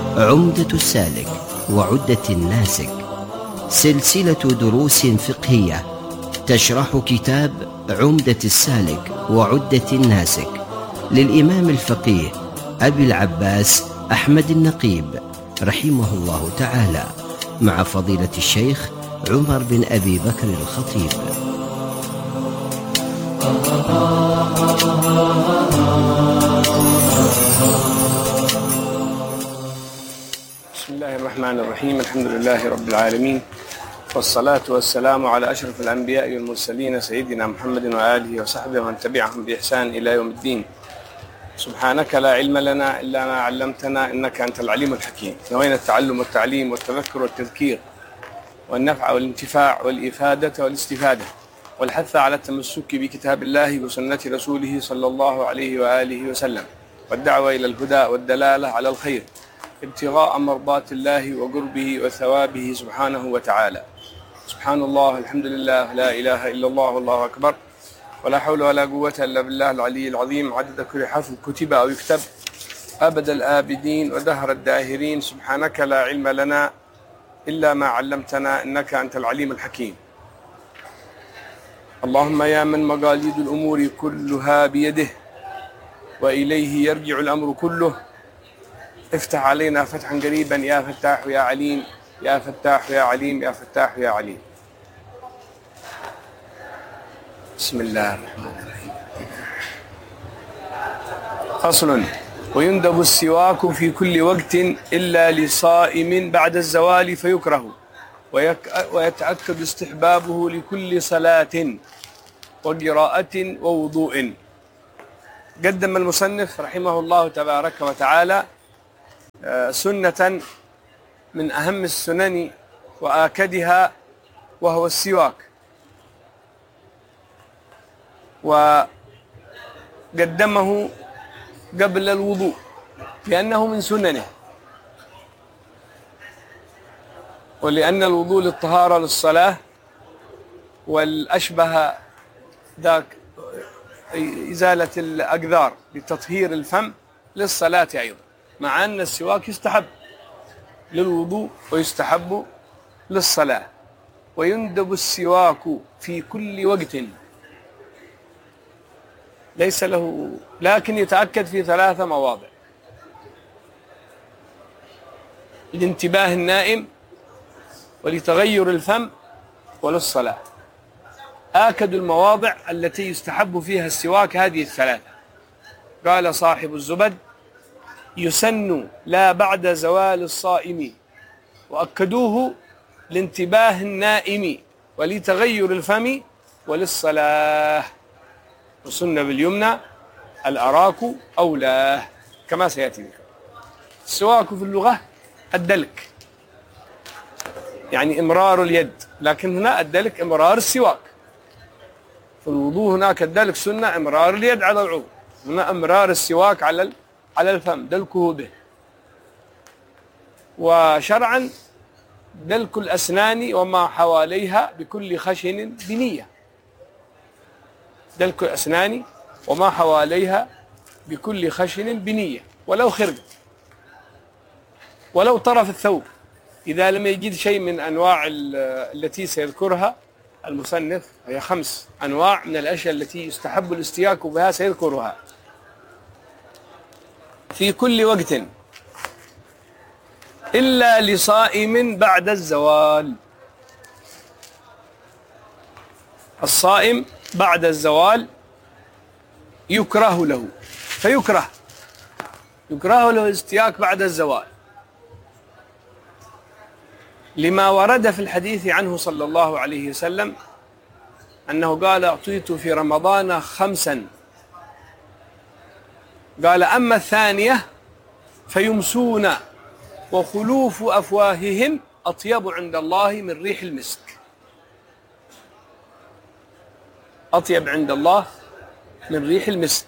عمدة السالك وعدة الناسك، سلسلة دروس فقهية تشرح كتاب عمدة السالك وعدة الناسك للإمام الفقيه أبي العباس أحمد النقيب رحمه الله تعالى، مع فضيلة الشيخ عمر بن أبي بكر الخطيب. بسم الله الرحمن الرحيم. الحمد لله رب العالمين، والصلاة والسلام على أشرف الأنبياء والمرسلين سيدنا محمد وآله وصحبه ومن تبعهم بإحسان إلى يوم الدين. سبحانك لا علم لنا إلا ما علمتنا إنك أنت العليم الحكيم. نوينا التعلم والتعليم والتذكر والتذكير والنفع والانتفاع والإفادة والاستفادة والحث على التمسك بكتاب الله وسنة رسوله صلى الله عليه وآله وسلم، والدعوة إلى الهدى والدلالة على الخير ابتغاء مرضات الله وقربه وثوابه سبحانه وتعالى. سبحان الله، الحمد لله، لا إله إلا الله، والله أكبر، ولا حول ولا قوة إلا بالله العلي العظيم، عدد كل حرف كتب أو يكتب، أبد الآبدين ودهر الداهرين. سبحانك لا علم لنا إلا ما علمتنا إنك أنت العليم الحكيم. اللهم يا من مقاليد الأمور كلها بيده وإليه يرجع الأمر كله، افتح علينا فتحا قريبا يا فتاح يا عليم، يا فتاح يا عليم، يا فتاح يا عليم. بسم الله الرحمن الرحيم. فصل: ويندب السواك في كل وقت إلا لصائم بعد الزوال فيكره، ويتأكد استحبابه لكل صلاة وقراءة ووضوء. قدم المصنف رحمه الله تبارك وتعالى سنة من أهم السنن وآكدها، وهو السواك، وقدمه قبل الوضوء لأنه من سننه، ولأن الوضوء للطهارة للصلاة، والأشبه ذاك إزالة الأقذار لتطهير الفم للصلاة أيضا، مع أن السواك يستحب للوضوء ويستحب للصلاة. ويندب السواك في كل وقت، ليس له، لكن يتأكد في 3 مواضع: لانتباه النائم، ولتغير الفم، وللصلاة. آكد المواضع التي يستحب فيها السواك هذه ال3. قال صاحب الزبد: يسن لا بعد زوال الصائم، وأكدوه لانتباه النائم ولتغير الفم وللصلاة، وسن باليمنى الأراك أولاه كما سيأتي ذكر. السواك في اللغة الدلك، يعني إمرار اليد، لكن هنا الدلك إمرار السواك. في الوضوء هناك الدلك سنة إمرار اليد على العضو، هنا إمرار السواك على الفم، دلكه به. وشرعا دلك الأسنان وما حواليها بكل خشن بنية، دلك الأسنان وما حواليها بكل خشن بنية، ولو خرق، ولو طرف الثوب، إذا لم يجد شيء من أنواع التي سيذكرها المصنف. هي 5 أنواع من الأشياء التي يستحب الاستياك بها سيذكرها. في كل وقت إلا لصائم بعد الزوال. الصائم بعد الزوال يكره له، يكره له الاستياك بعد الزوال، لما ورد في الحديث عنه صلى الله عليه وسلم أنه قال: أعطيت في رمضان 5، قال: أما الثانية فيمسون وخلوف أفواههم أطيب عند الله من ريح المسك. أطيب عند الله من ريح المسك.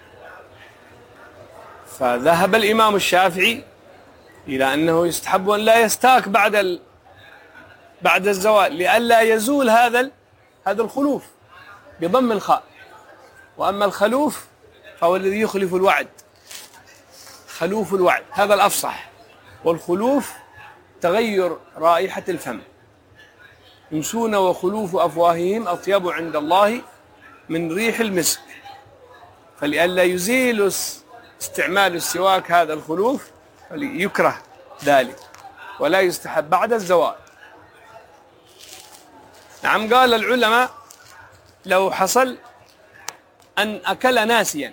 فذهب الإمام الشافعي إلى أنه يستحب أن لا يستاك بعد الزوال، لئلا يزول هذا الخلوف بضم الخاء. وأما الخلوف فهو الذي يخلف الوعد، خلوف الوعد، هذا الأفصح. والخلوف تغير رائحة الفم. يمسون وخلوف أفواههم أطيب عند الله من ريح المسك. فلئلا يزيل استعمال السواك هذا الخلوف فليكره ذلك ولا يستحب بعد الزوال. نعم، قال العلماء لو حصل أن أكل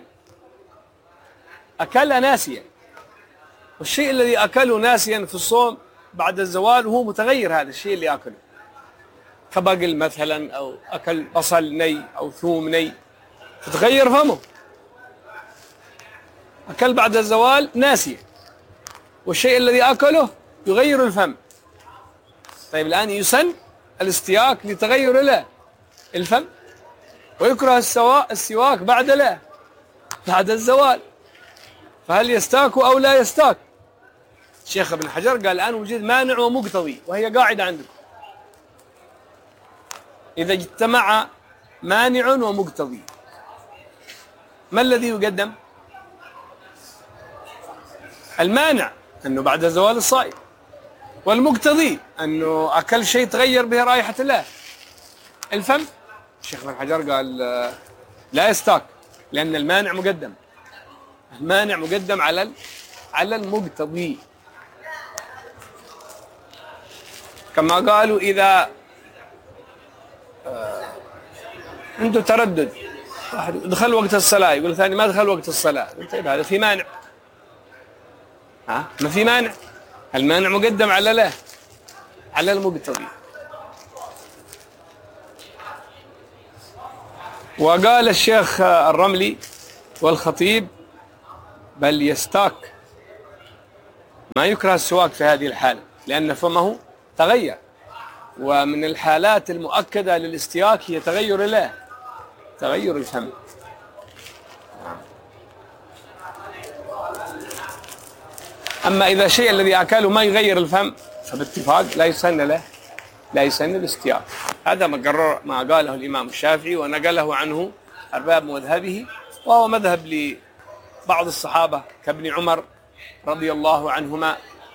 ناسيا والشيء الذي أكله ناسيا في الصوم بعد الزوال هو متغير، هذا الشيء اللي أكله كبقل مثلا أو أكل بصل ني أو ثوم ني فتغير فمه، أكل بعد الزوال ناسيا والشيء الذي أكله يغير الفم. طيب الآن يسن الاستياك لتغير له الفم ويكره السواك بعد الزوال، فهل يستاك أو لا يستاك؟ الشيخ ابن حجر قال الآن وجد مانع ومقتضي، وهي قاعدة عندكم إذا اجتمع مانع ومقتضي ما الذي يقدم؟ المانع أنه بعد زوال الصائم، والمقتضي أنه أكل شيء تغير به رائحة الله الفم. الشيخ ابن حجر قال لا يستاك لأن المانع مقدم، المانع مقدم على المقتضي. كما قالوا إذا عنده تردد، واحد دخل وقت الصلاة يقول الثاني ما دخل وقت الصلاة، طيب هذا في مانع، ما في مانع، المانع مقدم على المقتضي. وقال الشيخ الرملي والخطيب بل يستاك، ما يكره السواك في هذه الحالة لأن فمه تغير، ومن الحالات المؤكدة للاستياك هي تغير الفم. أما إذا الشيء الذي أكله ما يغير الفم فباتفاق لا يسن الاستياك. هذا ما قاله الإمام الشافعي ونقله عنه أرباب مذهبه، وهو مذهب لبعض الصحابة كابن عمر رضي الله عنهما.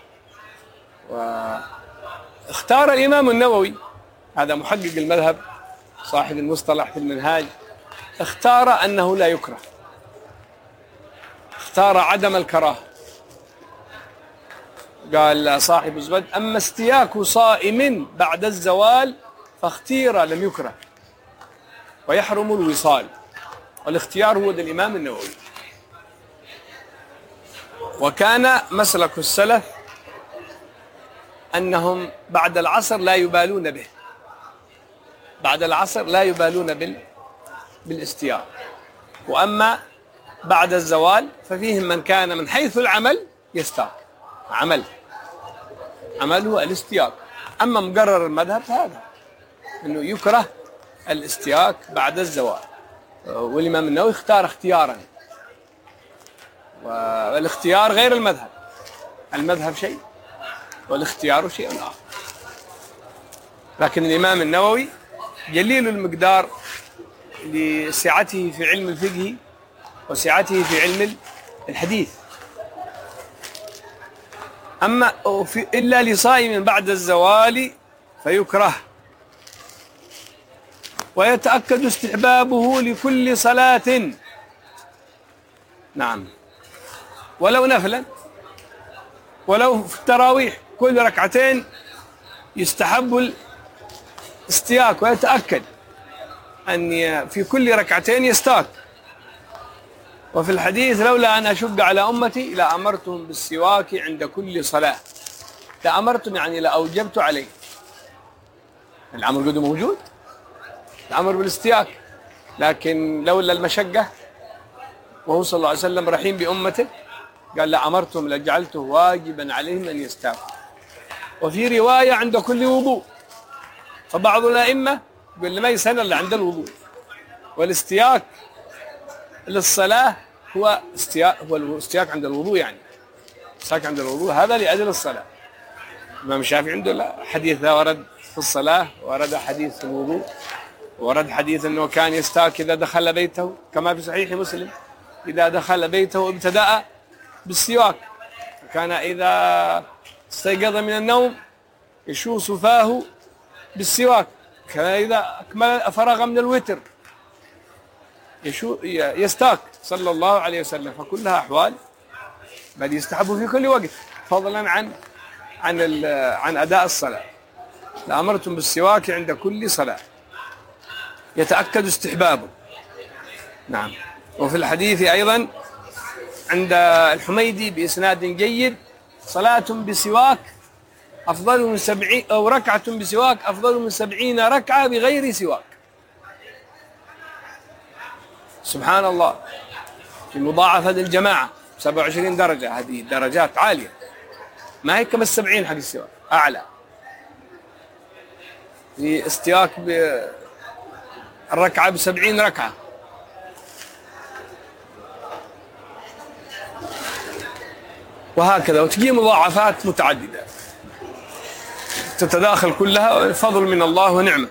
واختار الإمام النووي، هذا محقق المذهب صاحب المصطلح في المنهاج، اختار أنه لا يكره، اختار عدم الكراهة. قال صاحب الزبد أما استياك صائم بعد الزوال فاختير لم يكره ويحرم الوصال، والاختيار هو الإمام النووي. وكان مسلك السلف أنهم بعد العصر لا يبالون به، بعد العصر لا يبالون بالاستياك، وأما بعد الزوال ففيهم من كان من حيث العمل يستاك، عمله الاستياك. أما مقرر المذهب هذا أنه يكره الاستياك بعد الزوال، والإمام النووي اختار اختيارا، والاختيار غير المذهب، المذهب شيء والاختيار شيء آخر. لكن الإمام النووي جليل المقدار لسعته في علم الفقه وسعته في علم الحديث. أما إلا لصائم بعد الزوال فيكره، ويتأكد استحبابه لكل صلاة، نعم، ولو نفلا، ولو في التراويح كل ركعتين يستحب الاستياك، ويتأكد أن في كل ركعتين يستاك. وفي الحديث لولا أن أشق على أمتي لأمرتهم بالسواك عند كل صلاة، لأمرتم يعني لأوجبت عليه. الأمر قد موجود، الأمر بالاستياك، لكن لولا المشقة وهو صلى الله عليه وسلم رحيم بأمته قال لأمرتم لجعلته واجبا عليهم أن يستاكوا. وفي رواية عند كل وضوء، فبعض الأئمة يقول ما يسن إلا عند الوضوء، والاستياك للصلاة هو الاستياك عند الوضوء، يعني الاستياك عند الوضوء هذا لأجل الصلاة. الإمام الشافعي عنده لا حديث ورد في الصلاة، ورد حديث في الوضوء، ورد حديث أنه كان يستاك إذا دخل بيته كما في صحيح مسلم، إذا دخل بيته ابتدأ بالسواك، كان إذا استيقظ من النوم يشوص فاه بالسواك، كان إذا أكمل فرغ من الوتر يستاك صلى الله عليه وسلم. فكلها أحوال بل يستحب في كل وقت، فضلا عن أداء الصلاة. لأمرتم بالسواك عند كل صلاة، يتأكد استحبابه. نعم. وفي الحديث أيضا عند الحميدي بإسناد جيد: صلاة بسواك أفضل من 70، أو ركعة بسواك أفضل من 70 ركعة بغير سواك. سبحان الله. في مضاعفة للجماعة 27 درجة، هذه درجات عالية، ما هي كما 70 حق السواك، أعلى. في استواك الركعة ب70 ركعة. وهكذا، وتجي مضاعفات متعددة تتداخل كلها، فضل من الله ونعمة.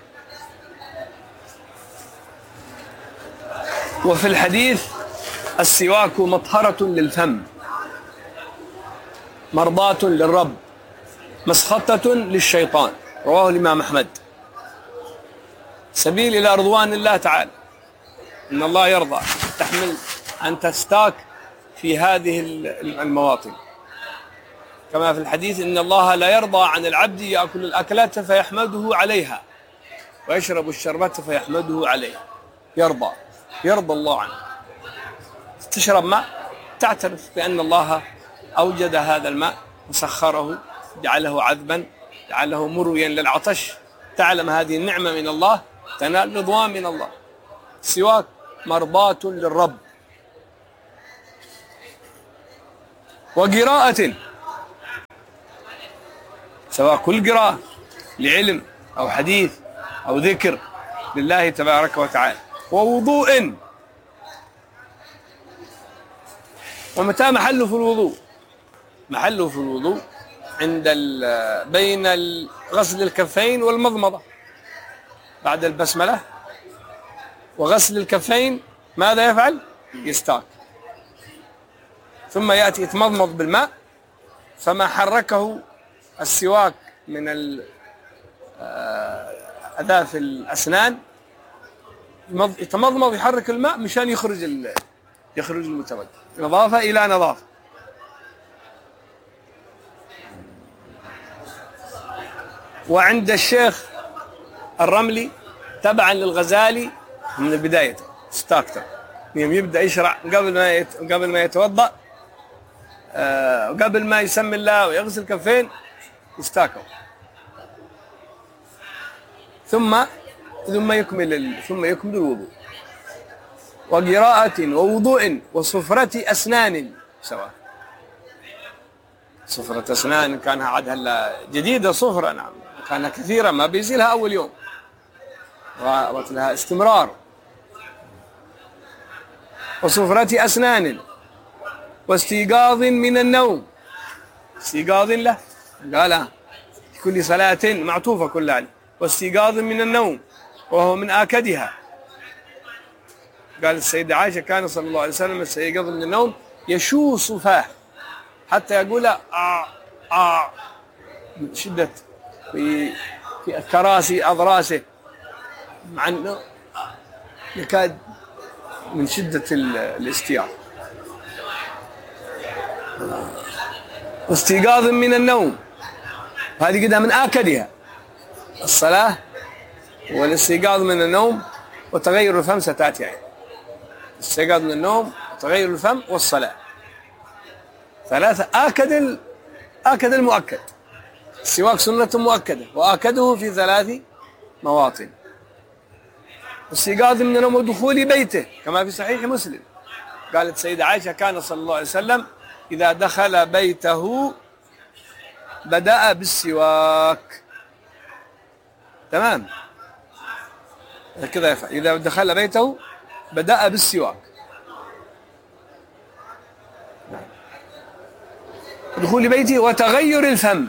وفي الحديث: السواك مطهرة للفم، مرضاة للرب، مسخطة للشيطان. رواه الإمام أحمد. سبيل إلى رضوان الله تعالى، إن الله يرضى تحمل أن تستاك في هذه المواطن، كما في الحديث: إن الله لا يرضى عن العبد يأكل الأكلة فيحمده عليها ويشرب الشربة فيحمده عليها. يرضى الله عنه. تشرب ماء تعترف بأن الله أوجد هذا الماء وسخره، جعله عذبا، جعله مرويا للعطش، تعلم هذه النعمة من الله، تنال رضوان من الله. السواك مرضاة للرب. وقراءة، سواء كل قراءة لعلم أو حديث أو ذكر لله تبارك وتعالى. ووضوء، ومتى محله في الوضوء؟ محله في الوضوء عند بين غسل الكفين والمضمضة، بعد البسملة وغسل الكفين ماذا يفعل؟ يستاك، ثم يأتي يتمضمض بالماء، فما حركه السواك من أداة الأسنان يتمضمض، يحرك الماء مشان يخرج المتوجه، نظافة إلى نظافة. وعند الشيخ الرملي تبعا للغزالي من البداية استاكتر، يبدأ يشرع قبل ما يتوضأ، قبل ما يسمي الله ويغسل كفين يستاكوا، ثم يكمل الوضوء. وقراءة ووضوء وصفرة أسنان سواء. صفرة أسنان كانها عادها جديدة، صفرة نعم، كانها كثيرة ما بيزيلها أول يوم، لها استمرار. وصفرة أسنان، واستيقاظ من النوم، استيقاظ له قالها كل صلاة معطوفة كلها، واستيقاظ من النوم وهو من آكدها. قال السيدة عائشة: كان صلى الله عليه وسلم يستيقظ من النوم يشوص فاه حتى يقول من شدة في كراسي أضراسه، مع أنه يكاد من شدة الاستياء. واستيقاظ من النوم، هذه قدها من آكدها الصلاة والاستيقاظ من النوم وتغير الفم ستأتي يعني. الاستيقاظ من النوم وتغير الفم والصلاة، ثلاثة. آكد المؤكد، السواك سنة مؤكدة، وآكده في 3 مواطن. واستيقاظ من النوم ودخول بيته كما في صحيح مسلم، قالت سيدة عائشة: كان صلى الله عليه وسلم إذا دخل بيته بدأ بالسواك. تمام كذا يفعل، إذا دخل بيته بدأ بالسواك. دخول بيته. وتغير الفم،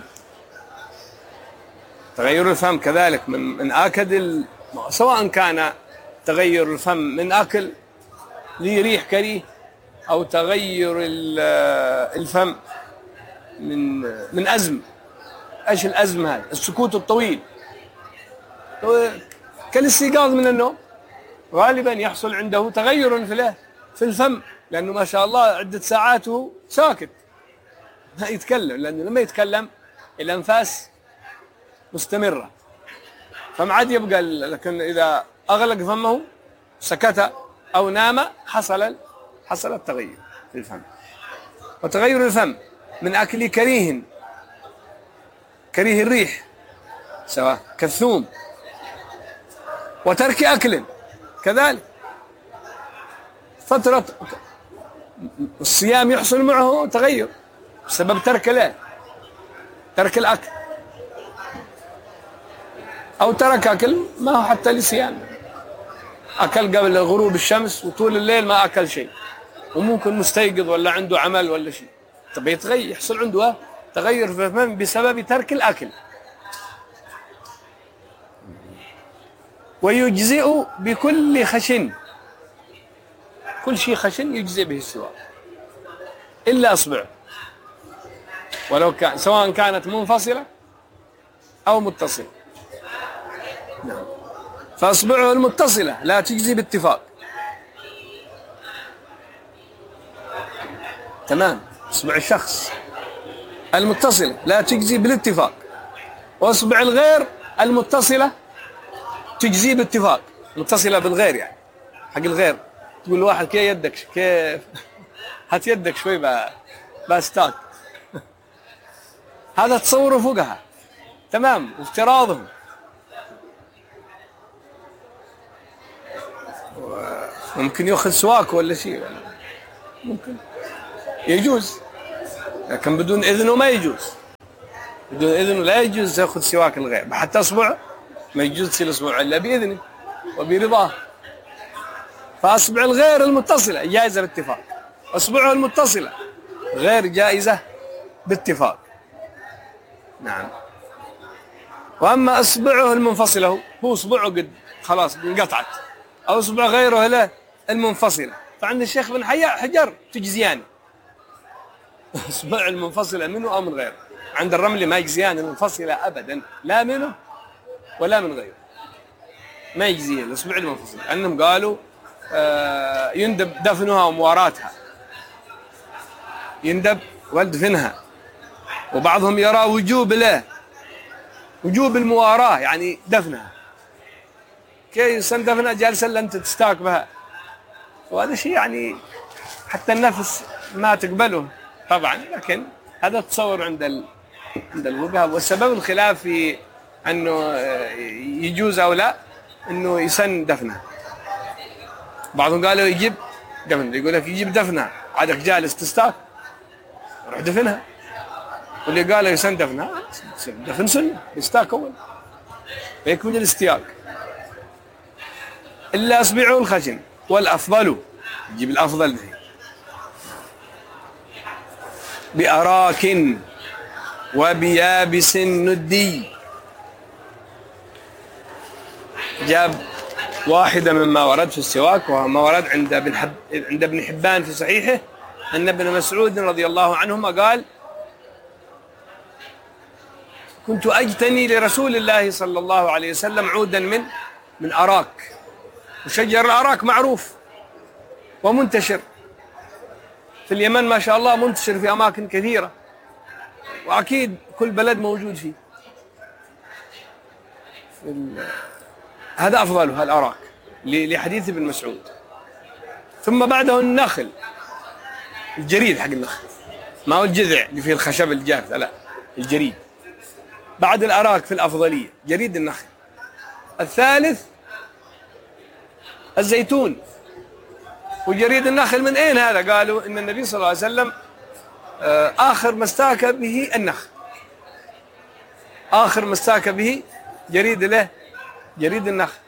تغير الفم كذلك من آكد سواء كان تغير الفم من أكل ذي ريح كريه، أو تغير الفم من أزم. ايش الأزم هذا؟ السكوت الطويل كالاستيقاظ من النوم. غالبا يحصل عنده تغير في الفم، لأنه ما شاء الله عدة ساعات وهو ساكت ما يتكلم، لأنه لما يتكلم الأنفاس مستمرة فما عاد يبقى. لكن إذا أغلق فمه سكت أو نام حصل التغير في الفم. وتغير الفم من أكل كريه الريح سواء كالثوم، وترك أكل كذلك. فترة الصيام يحصل معه تغير بسبب ترك الأكل، أو ترك أكل ما هو حتى لصيام، أكل قبل غروب الشمس وطول الليل ما أكل شيء، وممكن مستيقظ ولا عنده عمل ولا شيء، طب يحصل عنده تغير في الفم بسبب ترك الأكل. ويجزئ بكل خشن، كل شيء خشن يجزئ به السواك إلا أصبعه، ولو كان سواء كانت منفصلة أو متصلة. نعم. فأصبعه المتصلة لا تجزي باتفاق. تمام. أصبع الشخص المتصلة لا تجزي بالاتفاق، وأصبع الغير المتصلة تجزي باتفاق. متصلة بالغير يعني حق الغير، تقول لواحد كيف يدك، كيف هات يدك شوي باستاك هذا تصور فوقها. تمام. وافتراضهم ممكن يأخذ سواك ولا شيء، ممكن يجوز، لكن بدون إذنه ما يجوز. بدون إذنه لا يجوز يأخذ سواك الغير، حتى أصبعه ما يجوز تصير أصبعه إلا بإذنه وبرضاه. فأصبع الغير المتصلة جائزة باتفاق، أصبعه المتصلة غير جائزة باتفاق. نعم. وأما أصبعه المنفصلة هو أصبعه قد خلاص انقطعت، أو أصبع غيره له المنفصلة، فعند الشيخ بن حجر تجزيان أصبع المنفصلة منه أو من غيره. عند الرمل ما يجزيان المنفصلة أبدا، لا منه ولا من غيره، ما يجزيه الأصبع المنفصلة، لأنهم قالوا يندب دفنها ومواراتها، يندب ودفنها. وبعضهم يرى وجوب المواراة، يعني دفنها، كيف دفنها جالسة أنت تستاك بها، وهذا شيء يعني حتى النفس ما تقبله طبعا. لكن هذا تصور عند الفقهاء. والسبب الخلاف في أنه يجوز أو لا أنه يسن دفنها. بعضهم قالوا يجيب دفن، يقول لك يجيب دفنها، عادك جالس تستاك روح دفنها. واللي قالوا يسن دفنها دفن سنة، يستاك أول فيكمل الاستياك. إلا أصبعه الخشن، والأفضل يجيب الأفضل به بأراك وبيابس ندي. جاب واحدة مما ورد في السواك، وما ورد عند ابن حبان في صحيحه أن ابن مسعود رضي الله عنهما قال: كنت أجتني لرسول الله صلى الله عليه وسلم عودا من أراك. وشجر الأراك معروف ومنتشر في اليمن ما شاء الله، منتشر في أماكن كثيرة، وأكيد كل بلد موجود فيه. هذا أفضله الأراك لحديث ابن مسعود. ثم بعده النخل، الجريد حق النخل، ما هو الجذع اللي فيه الخشب الجاف، لا الجريد. بعد الأراك في الأفضلية جريد النخل. الثالث الزيتون. وجريد النخل من أين هذا؟ قالوا إن النبي صلى الله عليه وسلم آخر ما استاك به النخل، آخر ما استاك به جريد النخل.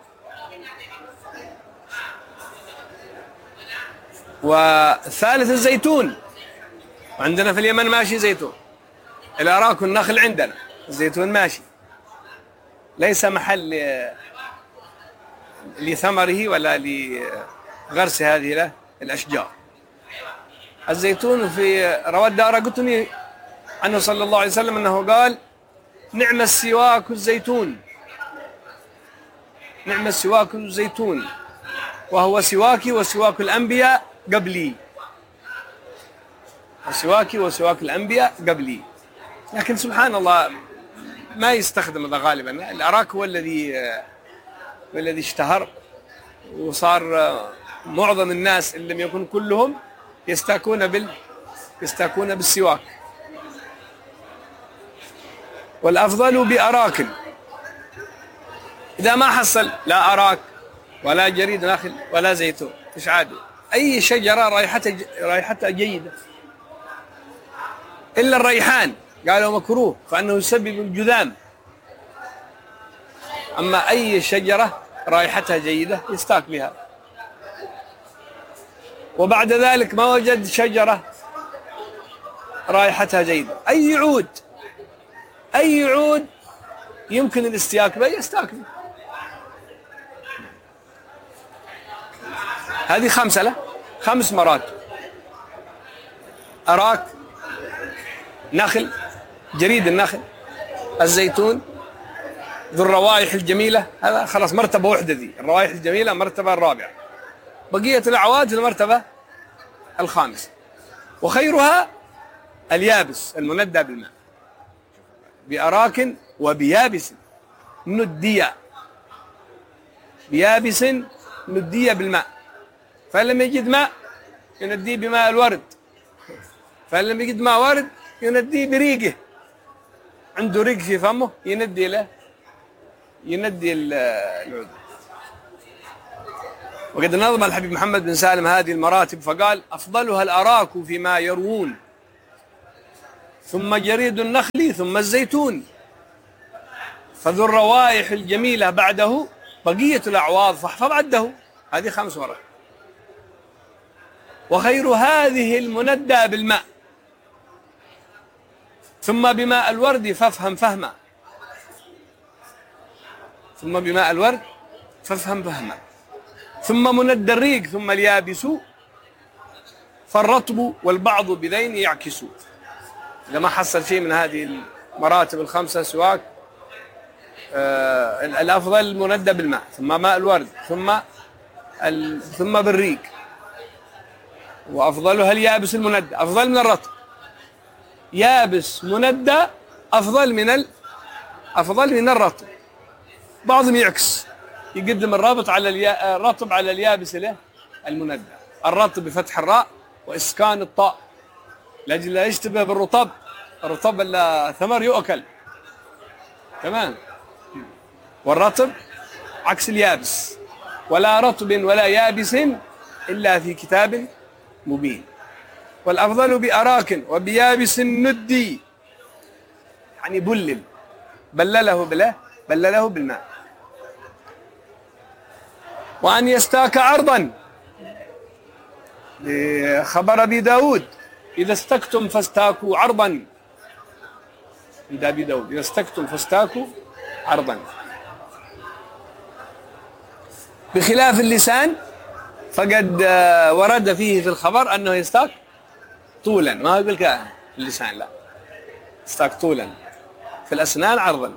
والثالث الزيتون، عندنا في اليمن ماشي زيتون. الأراك والنخل عندنا، الزيتون ماشي، ليس محل لثمره ولا لغرس هذه الأشجار. الزيتون في رواه الدارقطني عنه صلى الله عليه وسلم أنه قال: نعم السواك الزيتون، نعم السواك الزيتون، وهو سواكي وسواك الأنبياء قبلي، وسواكي وسواك الأنبياء قبلي. لكن سبحان الله ما يستخدم هذا غالبا. الأراك هو الذي اشتهر، وصار معظم الناس إن لم يكن كلهم يستاكون بالسواك. والأفضل بأراك. إذا ما حصل لا أراك ولا جريد نخل ولا زيتون، إيش عاد؟ أي شجرة رائحتها جيدة إلا الريحان، قالوا مكروه فإنه يسبب الجذام. أما أي شجرة رائحتها جيدة يستاك بها. وبعد ذلك ما وجد شجرة رائحتها جيدة، أي عود يمكن الاستياك به يستاك به. هذه خمس مراتب: أراك، نخل، جريد النخل، الزيتون، ذو الروائح الجميلة، هذا خلاص مرتبة واحدة، ذي الروائح الجميلة مرتبة الرابعة، بقية الأعواد المرتبة الخامسة. وخيرها اليابس المندى بالماء، بأراك وبيابس ندية، بيابس ندية بالماء، فإن لم يجد ماء ينديه بماء الورد، فإن لم يجد ماء ورد ينديه بريقه، عنده ريق في فمه يندي العود. وقد نظم الحبيب محمد بن سالم هذه المراتب فقال: أفضلها الأراك فيما يروون، ثم جريد النخل، ثم الزيتون، فذو الروائح الجميلة بعده، بقية الأعواض فاحفظ عده. هذه 5 مرات. وخير هذه المندى بالماء، ثم بماء الورد فافهم فهما، ثم بماء الورد فافهم فهما، ثم مندى الريق، ثم اليابس، فالرطب والبعض بذين يعكس. إذا ما حصل شيء من هذه المراتب ال5 سواك، الأفضل المندى بالماء، ثم ماء الورد، ثم بالريق، وأفضلها اليابس المندى، أفضل من الرطب. يابس مندى أفضل من الرطب. بعضهم يعكس، يقدم الرطب على اليابس له المندى. الرطب بفتح الراء وإسكان الطاء لأجل لا يشتبه بالرطب. الرطب الثمر يؤكل تمام، والرطب عكس اليابس. ولا رطب ولا يابس إلا في كتاب مبين. والأفضل بأراك وبيابس ندي، يعني بلله بالماء. وأن يستاك عرضا، خبر أبي داود: إذا استكتم فاستاكوا عرضا. عند أبي داود: إذا استكتم فاستاكوا عرضا. بخلاف اللسان فقد ورد فيه في الخبر أنه يستاك طولا، ما يقول لك اللسان، لا، يستاك طولا. في الأسنان عرضا،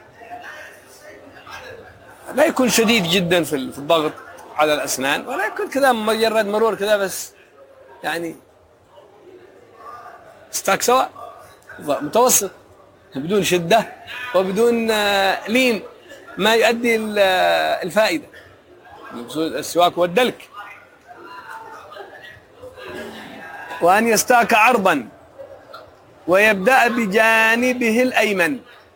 لا يكون شديد جدا في الضغط على الأسنان، ولا يكون كذا مجرد مرور كذا بس، يعني استاك سواء متوسط، بدون شدة وبدون لين ما يؤدي الفائدة. السواك والدلك. وأن يستاك عرضا ويبدأ بجانبه الأيمن،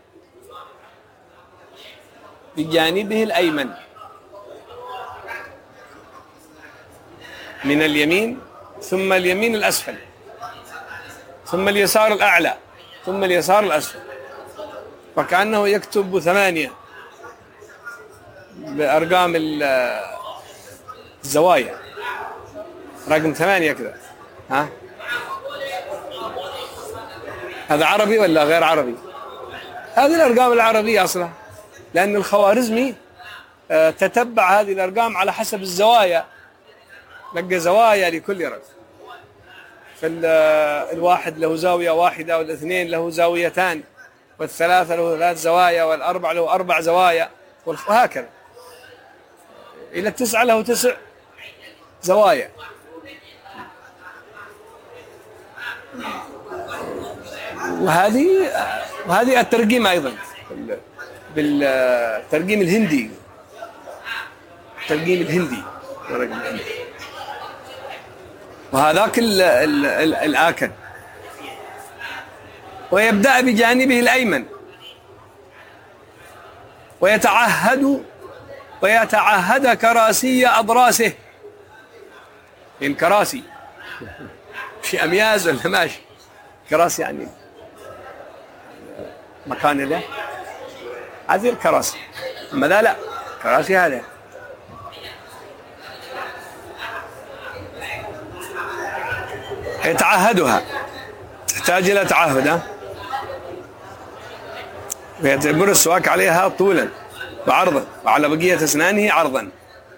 من اليمين، ثم اليمين الأسفل، ثم اليسار الأعلى، ثم اليسار الأسفل، وكأنه يكتب 8 بأرقام الزوايا، رقم 8 كذا. ها، هذا عربي ولا غير عربي؟ هذه الأرقام العربية أصلا، لأن الخوارزمي تتبع هذه الأرقام على حسب الزوايا، لقى زوايا لكل رقم. فالواحد له زاوية واحدة، والاثنين له زاويتان، والثلاثة له 3 زوايا، والأربع له 4 زوايا، وهكذا إلى 9 له 9 زوايا. وهذه الترجيم أيضا بالترجيم الهندي، الترجيم الهندي، وهذاك الآكد. ويبدأ بجانبه الأيمن ويتعهد كراسي أضراسه. الكراسي شيء أمياز ولا ماشي؟ كراسي يعني مكان له، هذه الكراسي. أما لا كراسي هذا يتعهدها، تحتاج إلى تعهد، ويعتبر السواك عليها طولا وعرضا، وعلى بقية أسنانه عرضا.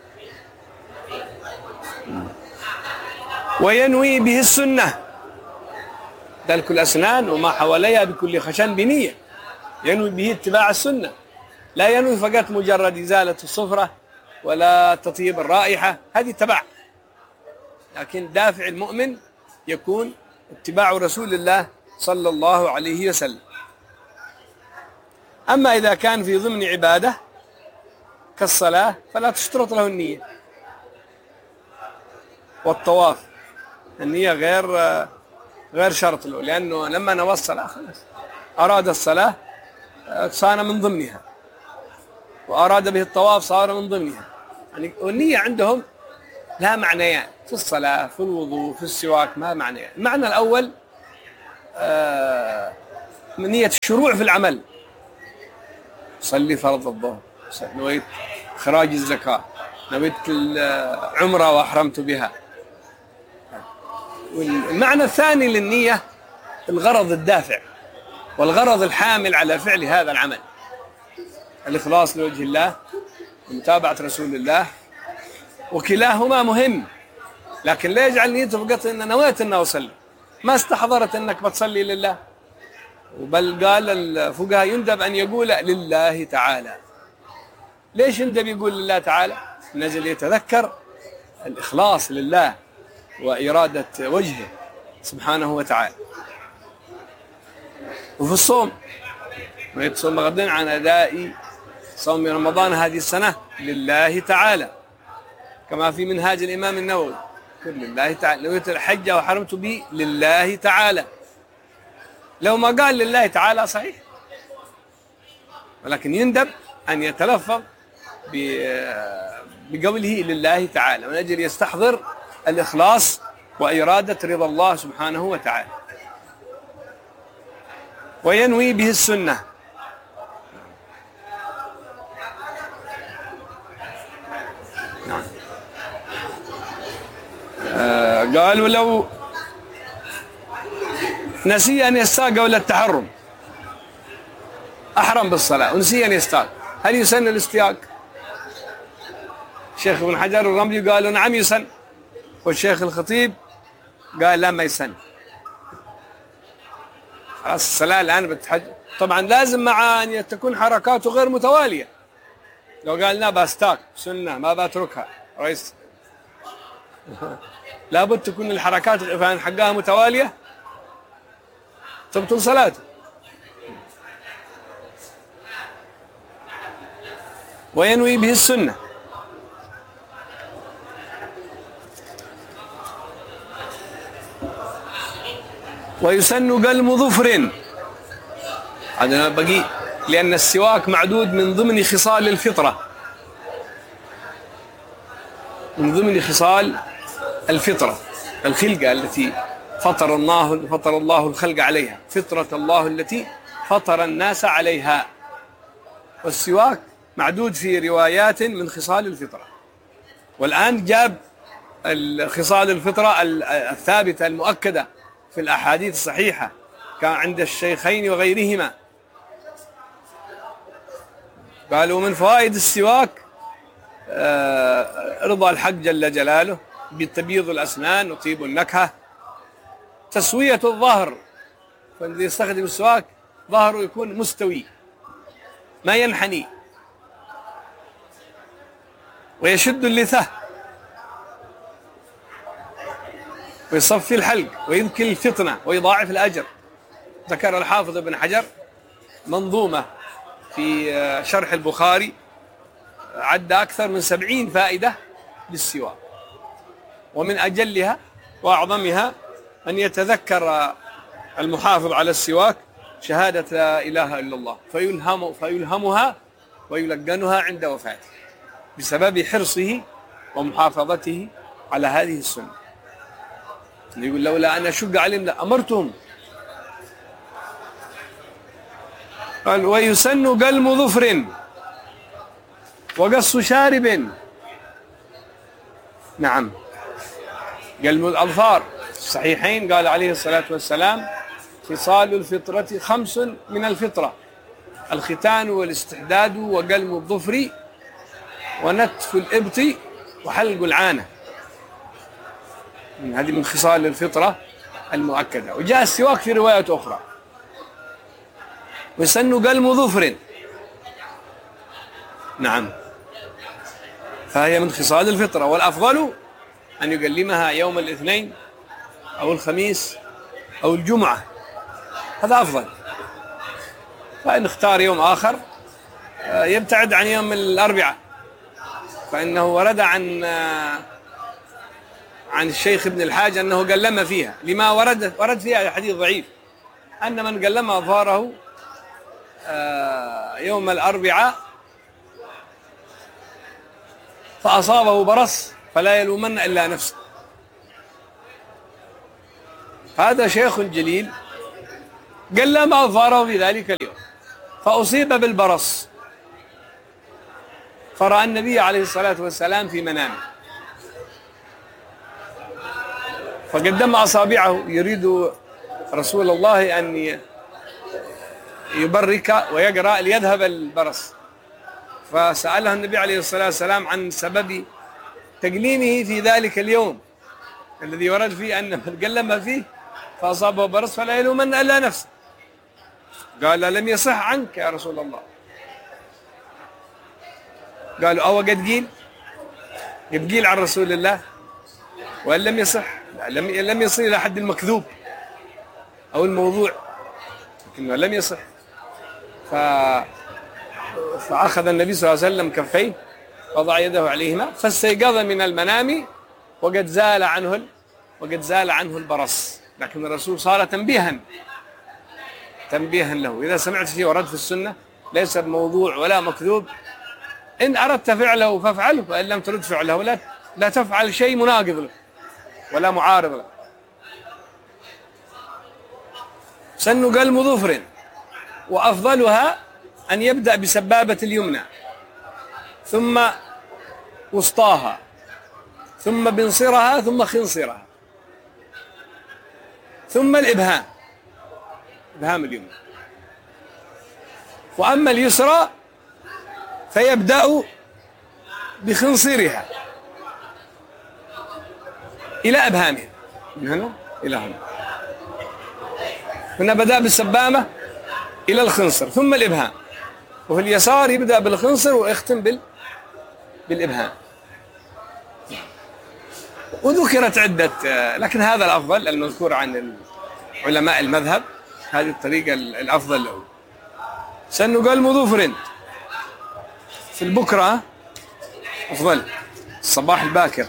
وينوي به السنة، دلك الأسنان وما حواليها بكل خشن بنية، ينوي به اتباع السنة، لا ينوي فقط مجرد إزالة الصفرة ولا تطيب الرائحة، هذه تبع، لكن دافع المؤمن يكون اتباع رسول الله صلى الله عليه وسلم. أما إذا كان في ضمن عبادة كالصلاة فلا تشترط له النية، والطواف النية غير شرط له، لأنه لما نوى الصلاة خلاص أراد الصلاة صار من ضمنها، وأراد به الطواف صار من ضمنها. يعني والنية عندهم لا معنيان في الصلاة، في الوضوء، في السواك، ما معنيان. المعنى الأول من نية الشروع في العمل، صلي فرض الظهر، نويت إخراج الزكاة، نويت العمرة وأحرمت بها. والمعنى الثاني للنية الغرض الدافع والغرض الحامل على فعل هذا العمل، الإخلاص لوجه الله ومتابعة رسول الله، وكلاهما مهم. لكن لا يجعل نيته فقط إن نويت أن أصلي، ما استحضرت أنك بتصلي لله. بل قال الفقهاء يندب أن يقول لله تعالى. ليش يندب يقول لله تعالى؟ من أجل يتذكر الإخلاص لله وإرادة وجهه سبحانه وتعالى. وفي الصوم ويتصوم غدا عن أداء صوم رمضان هذه السنة لله تعالى، كما في منهاج الإمام النووي لله تعالى. نويت الحج وحرمت به لله تعالى. لو ما قال لله تعالى صحيح، ولكن يندب أن يتلفظ بقوله لله تعالى من أجل يستحضر الإخلاص وإرادة رضا الله سبحانه وتعالى. وينوي به السنة، نعم. قال ولو نسي أن يستاق ولا التحرم، أحرم بالصلاة ونسي أن يستاق، هل يسن الاستياق؟ الشيخ ابن حجر الرملي قالوا نعم يسن، والشيخ الخطيب قال لا ما يسن. خلاص الصلاة الآن بتحج، طبعا لازم مع أن تكون حركاته غير متوالية. لو قال لا بستاق سنة ما بتركها رئيس، لابد تكون الحركات حقها متوالية تبطل صلاته. وينوي به السنة، ويسن قلم ظفر، هذا بقي، لأن السواك معدود من ضمن خصال الفطرة، من ضمن خصال الفطرة، الخلقة التي فطر الله الخلق عليها، فطرة الله التي فطر الناس عليها. والسواك معدود في روايات من خصال الفطرة. والآن جاب خصال الفطرة الثابتة المؤكدة في الأحاديث الصحيحة، كان عند الشيخين وغيرهما. قالوا من فوائد السواك رضا الحق جل جلاله بتبييض الأسنان وطيب النكهة، تسوية الظهر، فالذي يستخدم السواك ظهره يكون مستوي ما ينحني، ويشد اللثة ويصفي الحلق وينكل الفطنة ويضاعف الأجر. ذكر الحافظ ابن حجر منظومة في شرح البخاري عد أكثر من 70 فائدة للسواك، ومن أجلها وأعظمها أن يتذكر المحافظ على السواك شهادة لا إله إلا الله فيلهمها ويلقنها عند وفاته بسبب حرصه ومحافظته على هذه السنة. يقول لولا أن أشق عليهم لأمرتهم. قال ويسن قلم ظفر وقص شارب. نعم، قلم الأظفار الصحيحين قال عليه الصلاة والسلام خصال الفطرة 5 من الفطرة: الختان والاستحداد وقلم الظفر ونتف الإبط وحلق العانة. هذه من خصال الفطرة المؤكدة. وجاء السواك في رواية أخرى ويسن قلم ظفر. نعم، فهي من خصال الفطرة، والأفضل أن يقلمها يوم الاثنين أو الخميس أو الجمعة، هذا أفضل. فإن اختار يوم آخر يبتعد عن يوم الأربعاء، فإنه ورد عن الشيخ ابن الحاج أنه قلم فيها، لما ورد فيها حديث ضعيف أن من قلم أظفاره يوم الأربعاء فأصابه برص فلا يلومن إلا نفسه. هذا شيخ جليل قلم أظفاره في ذلك اليوم فأصيب بالبرص، فرأى النبي عليه الصلاة والسلام في منامه فقدم أصابعه يريد رسول الله أن يبرك ويقرأ ليذهب البرص، فسأله النبي عليه الصلاة والسلام عن سبب تقليمه في ذلك اليوم الذي ورد فيه أن من قلم فيه فأصابه برص فلا يلومن إلا نفسه. قال لم يصح عنك يا رسول الله. قالوا أو قد قيل عن رسول الله وإن لم يصح لم يصل إلى حد المكذوب أو الموضوع، لكنه لم يصح. فأخذ النبي صلى الله عليه وسلم كفيه وضع يده عليهما فاستيقظ من المنام وقد زال عنه البرص، لكن الرسول صار تنبيها له. إذا سمعت شيء ورد في السنة ليس بموضوع ولا مكذوب، إن أردت فعله فافعله، وإن لم ترد فعله لا تفعل شيء مناقض له ولا معارض له. سن قلم ظفر، وأفضلها أن يبدأ بسبابة اليمنى ثم وسطاها ثم بنصرها ثم خنصرها ثم إبهام اليمنى. وأما اليسرى فيبدأ بخنصرها إلى إبهامها، من هنا إلى هنا. هنا بدأ بالسبامة إلى الخنصر ثم الإبهام، وفي اليسار يبدأ بالخنصر ويختم بالإبهام. وذكرت عدة، لكن هذا الأفضل المذكور عن علماء المذهب، هذه الطريقة الأفضل له. سن قلم ظفر في البكرة أفضل، الصباح الباكر.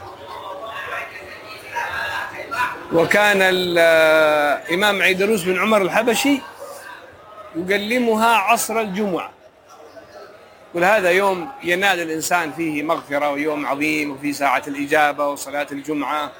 وكان الإمام عيدروس بن عمر الحبشي يقلمها عصر الجمعة، وهذا يوم ينال الإنسان فيه مغفرة، ويوم عظيم، وفي ساعة الإجابة وصلاة الجمعة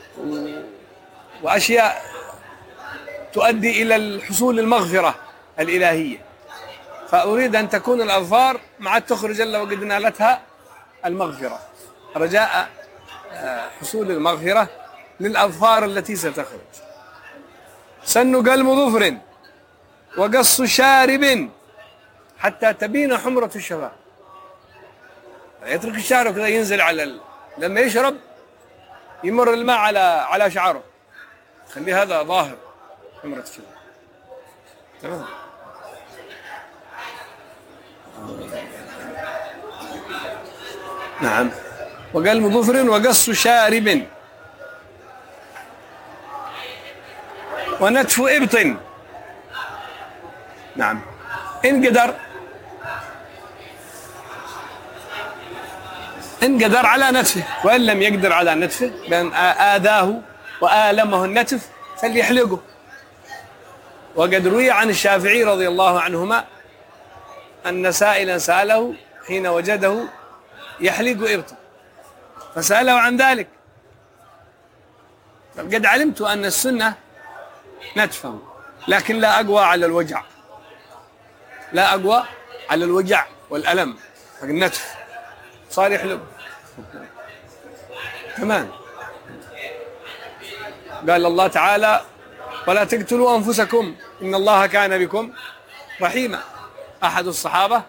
وأشياء تؤدي إلى الحصول المغفرة الإلهية. فأريد أن تكون الأظفار مع تخرج إلا وقد نالتها المغفرة، رجاء حصول المغفرة للأظفار التي ستخرج. سن قلم ظفر وقص شارب حتى تبين حمرة الشفاه. يترك الشعر كذا ينزل لما يشرب يمر الماء على شعره، خلي هذا ظاهر حمرة كذا. تمام. نعم. وقلم ظفر وقص شارب ونتف إبط. نعم. إن قدر على نتفه، وإن لم يقدر على نتفه بأن آذاه وآلمه النتف فليحلقه. وقد روي عن الشافعي رضي الله عنهما أن سائلا سأله حين وجده يحلق إبطه فسأله عن ذلك، قد علمت أن السنة نتفه، لكن لا أقوى على الوجع، لا أقوى على الوجع والألم، النتف صار يحلق. تمام. قال الله تعالى: ولا تقتلوا أنفسكم إن الله كان بكم رحيما. أحد الصحابة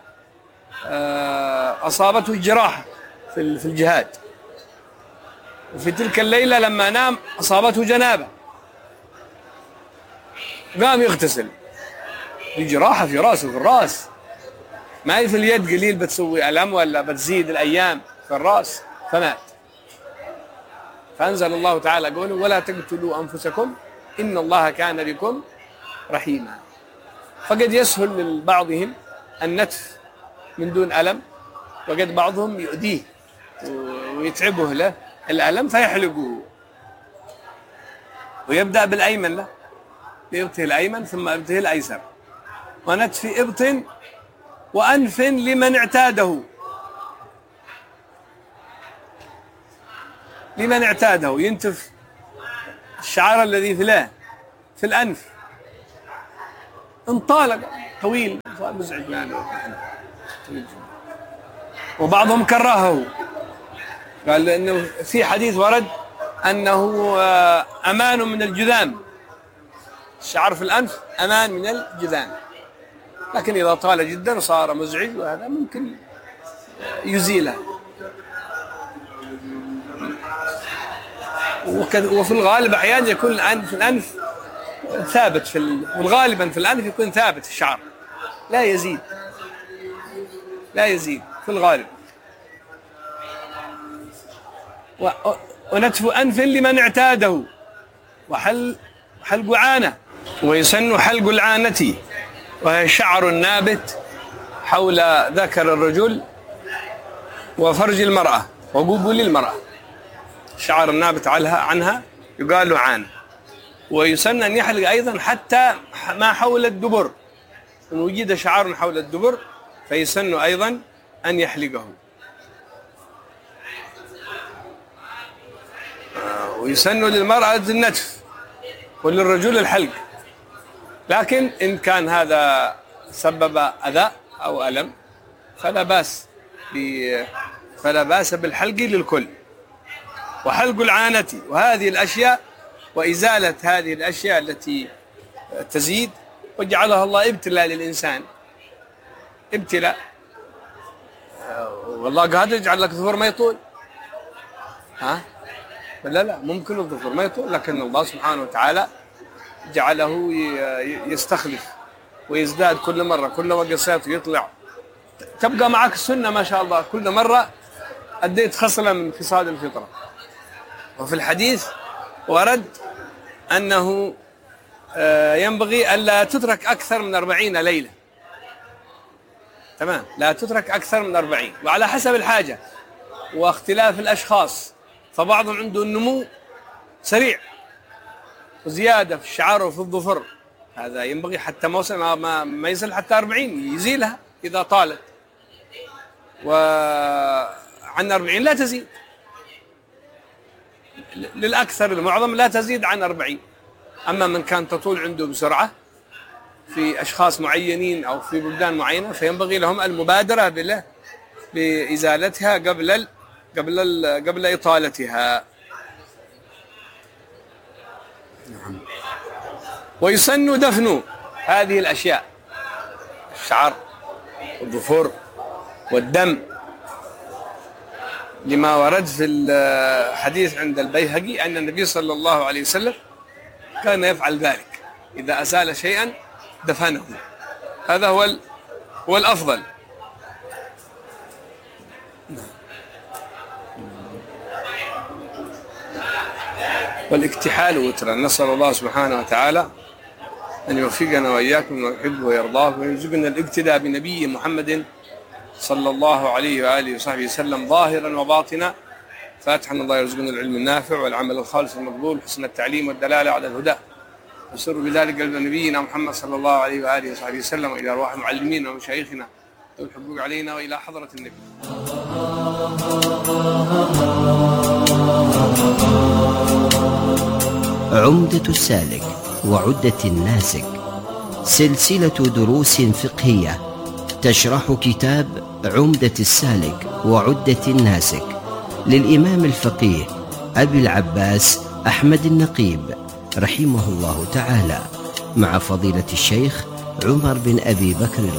أصابته الجراحة في الجهاد، وفي تلك الليلة لما نام أصابته جنابة، قام يغتسل، الجراحة في رأسه، في الرأس، ما هي في اليد قليل بتسوي ألم ولا بتزيد الأيام، في الرأس، فمات. فأنزل الله تعالى قوله: ولا تقتلوا أنفسكم إن الله كان بكم رحيما. فقد يسهل لبعضهم النتف من دون ألم، وقد بعضهم يؤذيه ويتعبه له الألم فيحلقه، ويبدأ بالأيمن له، بإبطه الأيمن ثم إبطه الأيسر. ونتف إبط وأنف لمن اعتاده، لمن اعتاده ينتف الشعر الذي في الأنف انطالق طويل مزعج يعني. وبعضهم كرهه، قال لأنه في حديث ورد أنه أمان من الجذام، الشعر في الأنف أمان من الجذام، لكن إذا طال جدا صار مزعج، وهذا ممكن يزيله. وفي الغالب أحيانا يكون الأنف ثابت، والغالبا في الأنف يكون ثابت الشعر، لا يزيد في الغالب. ونتف أنف لمن اعتاده وحلق عانة. ويسن حلق العانة، وهي شعر النابت حول ذكر الرجل وفرج المرأة وقبول المرأة، شعر النابت عنها يقال له عانة. ويسن أن يحلق أيضا حتى ما حول الدبر، إن وجد شعر حول الدبر فيسن أيضا أن يحلقه. ويسن للمرأة النتف وللرجل الحلق، لكن إن كان هذا سبب أذى أو ألم فلا بأس بالحلق للكل. وحلق العانة وهذه الأشياء وإزالة هذه الأشياء التي تزيد وجعلها الله ابتلاء للإنسان، ابتلاء. والله قادر يجعل لك ظفر ما يطول، لا ممكن الظفر ما يطول، لكن الله سبحانه وتعالى جعله يستخلف ويزداد كل مرة، كل ما قصيت يطلع، تبقى معك السنة ما شاء الله، كل مرة أديت خصلة من خصال الفطرة. وفي الحديث ورد أنه ينبغي ألا تترك أكثر من 40 ليلة. تمام، لا تترك أكثر من 40، وعلى حسب الحاجة واختلاف الأشخاص، فبعضهم عنده النمو سريع وزيادة في الشعر وفي الظفر، هذا ينبغي حتى ما يصل حتى 40 يزيلها إذا طالت، وعن 40 لا تزيد، للأكثر المعظم لا تزيد عن 40. أما من كان تطول عنده بسرعة في أشخاص معينين أو في بلدان معينة فينبغي لهم المبادرة بإزالتها قبل إطالتها. نعم. ويسن دفن هذه الأشياء، الشعر والظفر والدم، لما ورد في الحديث عند البيهقي أن النبي صلى الله عليه وسلم كان يفعل ذلك، إذا أزال شيئا دفنه، هذا هو الأفضل. والاكتحال وترا. نسأل الله سبحانه وتعالى أن يوفقنا وإياكم لما يحب ويرضاه، ويرزقنا الاقتداء بنبي محمد صلى الله عليه وآله وصحبه وسلم ظاهرا وباطنا. فاتحا الله يرزقنا العلم النافع والعمل الخالص المقبول، حسن التعليم والدلالة على الهدى، وسر بذلك قلب نبينا محمد صلى الله عليه وآله وصحبه وسلم، وإلى أرواح معلمينا ومشايخنا والحقوق علينا، وإلى حضرة النبي. عمدة السالك وعدة الناسك، سلسلة دروس فقهية تشرح كتاب عمدة السالك وعدة الناسك للإمام الفقيه أبي العباس أحمد النقيب رحمه الله تعالى، مع فضيلة الشيخ عمر بن أبي بكر